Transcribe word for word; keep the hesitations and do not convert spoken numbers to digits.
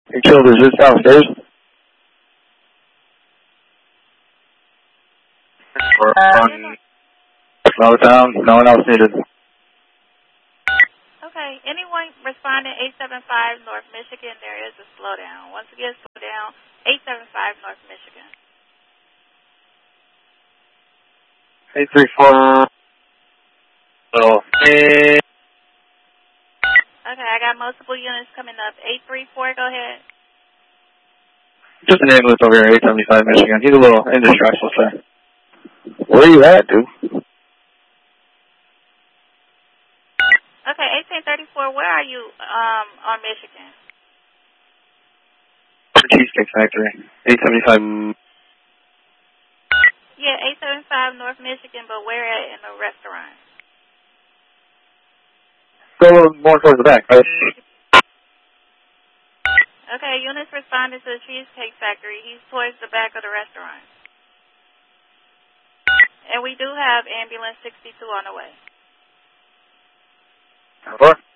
Your children is just downstairs. We're on Slowdown. No one else needed. Okay. Anyone responding eight seven five North Michigan, there is a slowdown. Once again, slow down, eight seven five North Michigan. eight three four. So, hey. Okay, I got multiple units coming up. eight three four, go ahead. Just an ambulance over here, eight seventy-five Michigan. He's a little in distress, we'll say. Where you at, dude? Okay, eighteen thirty-four, where are you um, on Michigan? Cheesecake Factory, eight seventy-five. Yeah, eight seven five North Michigan, but where at in the restaurant? Go a little more towards the back, right? Okay, units responding to the Cheesecake Factory. He's towards the back of the restaurant. And we do have ambulance sixty-two on the way. Four.